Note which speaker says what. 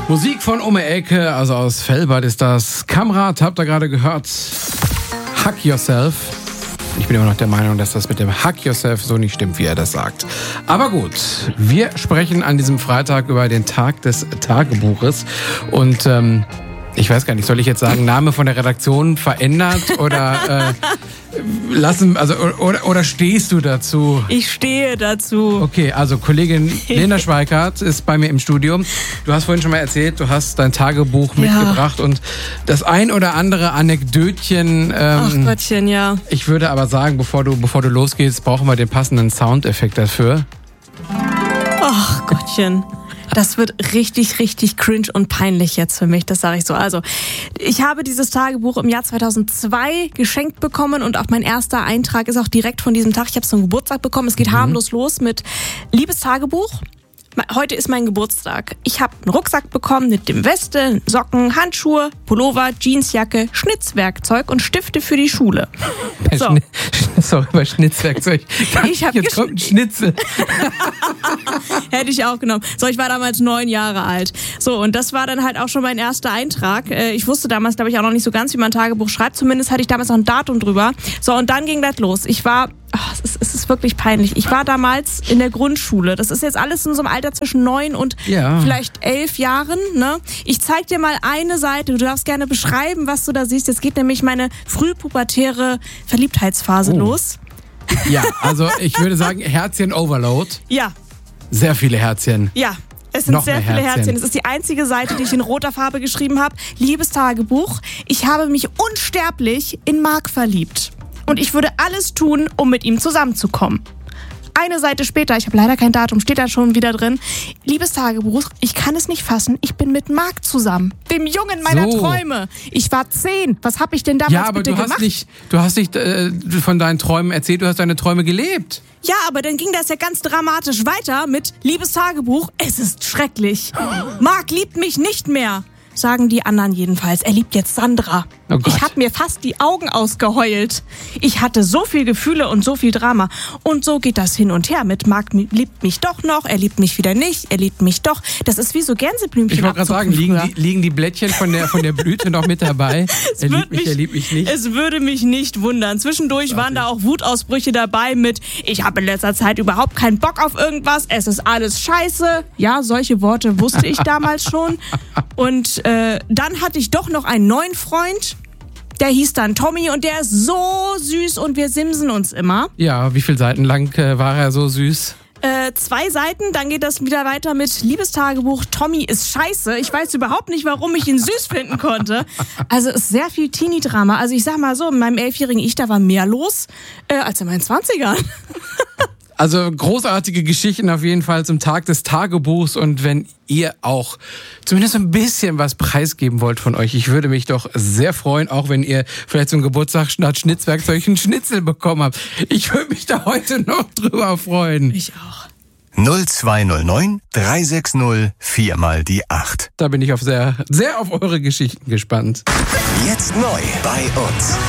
Speaker 1: Musik von Ecke, also aus Velbert ist das. Kamrat, habt ihr gerade gehört. Hug Yourself. Ich bin immer noch der Meinung, dass das mit dem Hug Yourself so nicht stimmt, wie er das sagt. Aber gut, wir sprechen an diesem Freitag über den Tag des Tagebuches. Und ich weiß gar nicht, soll ich jetzt sagen, Name von der Redaktion verändert oder oder stehst du dazu?
Speaker 2: Ich stehe dazu.
Speaker 1: Okay, also Kollegin Lena Schweikart ist bei mir im Studio. Du hast vorhin schon mal erzählt, du hast dein Tagebuch mitgebracht und das ein oder andere Anekdötchen.
Speaker 2: Ach Gottchen, ja.
Speaker 1: Ich würde aber sagen, bevor du losgehst, brauchen wir den passenden Soundeffekt dafür.
Speaker 2: Ach Gottchen. Das wird richtig, richtig cringe und peinlich jetzt für mich, das sage ich so. Also, ich habe dieses Tagebuch im Jahr 2002 geschenkt bekommen und auch mein erster Eintrag ist auch direkt von diesem Tag. Ich habe es zum Geburtstag bekommen. Es geht harmlos los mit Liebes Tagebuch. Heute ist mein Geburtstag. Ich habe einen Rucksack bekommen mit dem Weste, Socken, Handschuhe, Pullover, Jeansjacke, Schnitzwerkzeug und Stifte für die Schule. So.
Speaker 1: Sorry, bei Schnitzwerkzeug.
Speaker 2: Ich habe
Speaker 1: jetzt kommt ein Schnitzel.
Speaker 2: Hätte ich auch genommen. So, ich war damals 9 Jahre alt. So, und das war dann halt auch schon mein erster Eintrag. Ich wusste damals, glaube ich, auch noch nicht so ganz, wie man ein Tagebuch schreibt. Zumindest hatte ich damals noch ein Datum drüber. So, und dann ging das los. Es ist wirklich peinlich. Ich war damals in der Grundschule. Das ist jetzt alles in so einem Alter zwischen 9 und vielleicht 11 Jahren. Ne? Ich zeig dir mal eine Seite. Du darfst gerne beschreiben, was du da siehst. Jetzt geht nämlich meine frühpubertäre Verliebtheitsphase los.
Speaker 1: Ja, also ich würde sagen, Herzchen-Overload.
Speaker 2: Ja.
Speaker 1: Sehr viele Herzchen.
Speaker 2: Ja. Es sind sehr viele Herzchen. Es ist die einzige Seite, die ich in roter Farbe geschrieben habe. Liebes Tagebuch, ich habe mich unsterblich in Marc verliebt. Und ich würde alles tun, um mit ihm zusammenzukommen. Eine Seite später, ich habe leider kein Datum, steht da schon wieder drin. Liebes Tagebuch, ich kann es nicht fassen, ich bin mit Marc zusammen. Dem Jungen meiner Träume. Ich war 10. Was habe ich denn damals bitte gemacht?
Speaker 1: Du hast nicht von deinen Träumen erzählt, du hast deine Träume gelebt.
Speaker 2: Ja, aber dann ging das ja ganz dramatisch weiter mit Liebes Tagebuch, es ist schrecklich. Marc liebt mich nicht mehr. Sagen die anderen jedenfalls. Er liebt jetzt Sandra.
Speaker 1: Oh Gott.
Speaker 2: Ich habe mir fast die Augen ausgeheult. Ich hatte so viel Gefühle und so viel Drama. Und so geht das hin und her mit Marc liebt mich doch noch, er liebt mich wieder nicht, er liebt mich doch. Das ist wie so Gänseblümchen.
Speaker 1: Ich wollte gerade sagen, liegen die Blättchen von der Blüte noch mit dabei? Er liebt mich nicht.
Speaker 2: Es würde mich nicht wundern. Zwischendurch waren da auch Wutausbrüche dabei mit ich habe in letzter Zeit überhaupt keinen Bock auf irgendwas, es ist alles scheiße. Ja, solche Worte wusste ich damals schon. Und dann hatte ich doch noch einen neuen Freund, der hieß dann Tommy und der ist so süß und wir simsen uns immer.
Speaker 1: Ja, wie viele Seiten lang war er so süß?
Speaker 2: 2 Seiten, dann geht das wieder weiter mit Liebestagebuch, Tommy ist scheiße. Ich weiß überhaupt nicht, warum ich ihn süß finden konnte. Also es ist sehr viel Teenie-Drama. Also ich sag mal so, in meinem 11-jährigen Ich, da war mehr los als in meinen 20ern.
Speaker 1: Also großartige Geschichten auf jeden Fall zum Tag des Tagebuchs und wenn ihr auch zumindest ein bisschen was preisgeben wollt von euch, ich würde mich doch sehr freuen, auch wenn ihr vielleicht zum Geburtstag statt Schnitzwerkzeug einen Schnitzel bekommen habt. Ich würde mich da heute noch drüber freuen.
Speaker 2: Ich auch.
Speaker 3: 0209 360 4 mal die 8.
Speaker 1: Da bin ich sehr auf eure Geschichten gespannt.
Speaker 3: Jetzt neu bei uns.